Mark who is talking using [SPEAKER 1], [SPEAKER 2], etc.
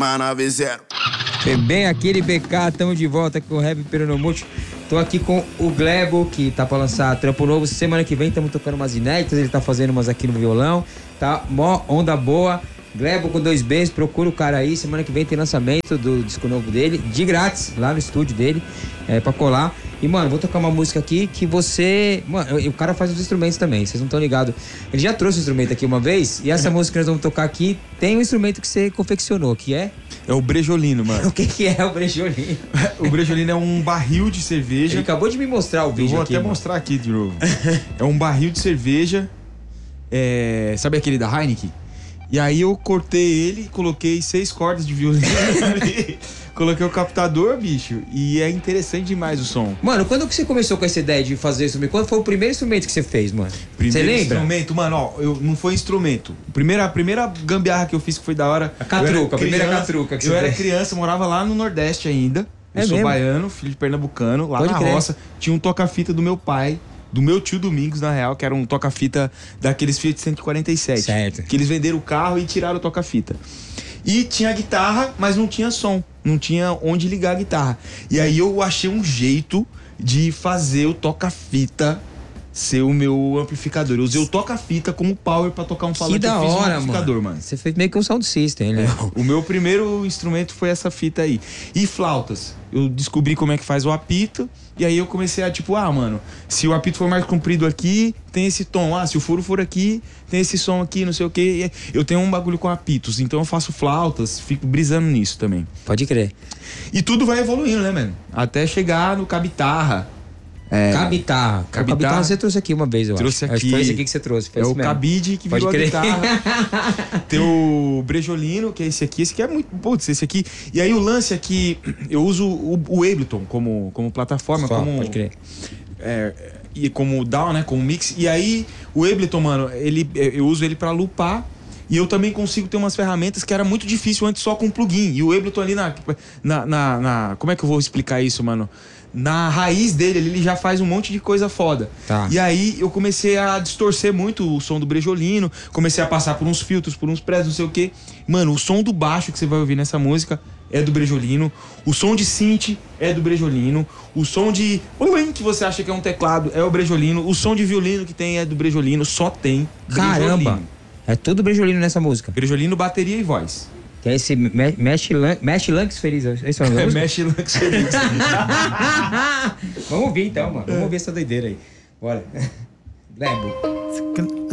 [SPEAKER 1] 690.
[SPEAKER 2] Foi bem aquele BK, tamo de volta com o Rap Peronomútil. Tô aqui com o Glebo, que tá pra lançar trampo novo. Semana que vem tamo tocando umas inéditas, ele tá fazendo umas aqui no violão. Tá mó onda boa. Glebo com 2 Bs, procura o cara aí. Semana que vem tem lançamento do disco novo dele, de grátis, lá no estúdio dele, pra colar. E, mano, vou tocar uma música aqui que você... Mano, o cara faz os instrumentos também, vocês não estão ligados. Ele já trouxe o instrumento aqui uma vez, e essa música que nós vamos tocar aqui tem um instrumento que você confeccionou, que é...
[SPEAKER 3] É o brejolino, mano.
[SPEAKER 2] O que é o brejolino?
[SPEAKER 3] O brejolino é um barril de cerveja.
[SPEAKER 2] Ele acabou de me mostrar o vídeo aqui.
[SPEAKER 3] Eu vou até mostrar aqui de novo. É um barril de cerveja. Sabe aquele da Heineken? E aí eu cortei ele, coloquei 6 cordas de violino ali. Coloquei o captador, bicho. E é interessante demais o som.
[SPEAKER 2] Mano, quando que você começou com essa ideia de fazer instrumento? Quando foi o primeiro instrumento que você fez, mano? Você lembra?
[SPEAKER 3] Instrumento, mano, ó, não foi instrumento. A primeira gambiarra que eu fiz que foi da hora.
[SPEAKER 2] A catruca, a primeira catruca que você
[SPEAKER 3] fez. Eu
[SPEAKER 2] era
[SPEAKER 3] criança, morava lá no Nordeste ainda. Eu sou baiano, filho de pernambucano, lá na roça. Tinha um toca-fita do meu pai. Do meu tio Domingos, na real, que era um toca-fita daqueles Fiat 147.
[SPEAKER 2] Certo.
[SPEAKER 3] Que eles venderam o carro e tiraram o toca-fita. E tinha guitarra, mas não tinha som. Não tinha onde ligar a guitarra. E aí eu achei um jeito de fazer o toca-fita ser o meu amplificador. Eu usei o toca-fita como power pra tocar um falante.
[SPEAKER 2] Que da hora,
[SPEAKER 3] um amplificador, mano.
[SPEAKER 2] Você fez meio que um sound system, né?
[SPEAKER 3] O meu primeiro instrumento foi essa fita aí. E flautas. Eu descobri como é que faz o apito. E aí eu comecei a mano, se o apito for mais comprido aqui, tem esse tom. Se o furo for aqui, tem esse som aqui, não sei o quê. Eu tenho um bagulho com apitos, então eu faço flautas, fico brisando nisso também.
[SPEAKER 2] Pode crer.
[SPEAKER 3] E tudo vai evoluindo, né, mano? Até chegar no cabitarra.
[SPEAKER 2] Cabitarra. O cabitarra você trouxe aqui uma vez, eu
[SPEAKER 3] trouxe
[SPEAKER 2] acho.
[SPEAKER 3] Aqui.
[SPEAKER 2] Foi esse aqui que você trouxe.
[SPEAKER 3] É o cabide que virou a guitarra. Tem o brejolino, que é esse aqui. Esse aqui é muito... Putz, esse aqui... E aí o lance é que eu uso o Ableton como plataforma.
[SPEAKER 2] Pode crer.
[SPEAKER 3] E como down, né? Como mix. E aí o Ableton, mano, eu uso ele pra loopar. E eu também consigo ter umas ferramentas que era muito difícil antes só com plugin. E o Ableton ali como é que eu vou explicar isso, mano? Na raiz dele, ele já faz um monte de coisa foda.
[SPEAKER 2] Tá.
[SPEAKER 3] E aí eu comecei a distorcer muito o som do brejolino, comecei a passar por uns filtros, por uns prés, não sei o quê. Mano, o som do baixo que você vai ouvir nessa música é do brejolino, o som de synth é do brejolino, o som de que você acha que é um teclado é o brejolino, o som de violino que tem é do brejolino, só tem brejolino.
[SPEAKER 2] Caramba! É tudo brejolino nessa música.
[SPEAKER 3] Brejolino, bateria e voz.
[SPEAKER 2] Que é esse Mesh Lunks Feliz. Esse é o nome?
[SPEAKER 3] Mesh Lunks Feliz.
[SPEAKER 2] Vamos ouvir então, mano. Vamos ouvir essa doideira aí. Bora. Glebo.